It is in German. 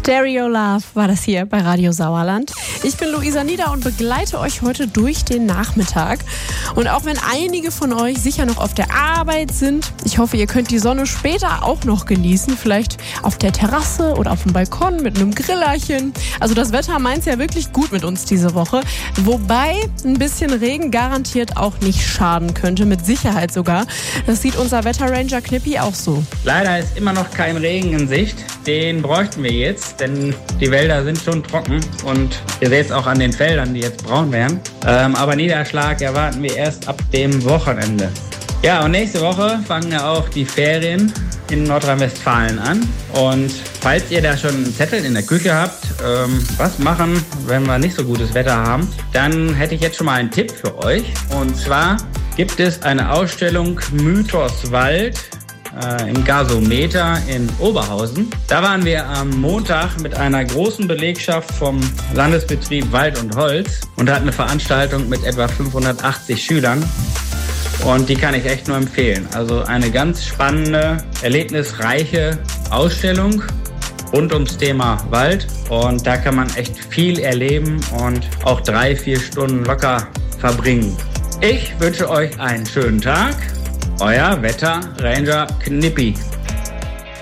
Stereo Love war das hier bei Radio Sauerland. Ich bin Luisa Nieder und begleite euch heute durch den Nachmittag. Und auch wenn einige von euch sicher noch auf der Arbeit sind, ich hoffe, ihr könnt die Sonne später auch noch genießen. Vielleicht auf der Terrasse oder auf dem Balkon mit einem Grillerchen. Also das Wetter meint es ja wirklich gut mit uns diese Woche. Wobei ein bisschen Regen garantiert auch nicht schaden könnte, mit Sicherheit sogar. Das sieht unser Wetterranger Knippi auch so. Leider ist immer noch kein Regen in Sicht. Den bräuchten wir jetzt, denn die Wälder sind schon trocken und ihr seht es auch an den Feldern, die jetzt braun werden. Aber Niederschlag erwarten wir erst ab dem Wochenende. Ja, und nächste Woche fangen ja auch die Ferien in Nordrhein-Westfalen an. Und falls ihr da schon einen Zettel in der Küche habt, was machen, wenn wir nicht so gutes Wetter haben, dann hätte ich jetzt schon mal einen Tipp für euch. Und zwar gibt es eine Ausstellung Mythos Wald im Gasometer in Oberhausen. Da waren wir am Montag mit einer großen Belegschaft vom Landesbetrieb Wald und Holz und hatten eine Veranstaltung mit etwa 580 Schülern. Und die kann ich echt nur empfehlen. Also eine ganz spannende, erlebnisreiche Ausstellung rund ums Thema Wald. Und da kann man echt viel erleben und auch 3-4 Stunden locker verbringen. Ich wünsche euch einen schönen Tag. Euer Wetterranger Knippi.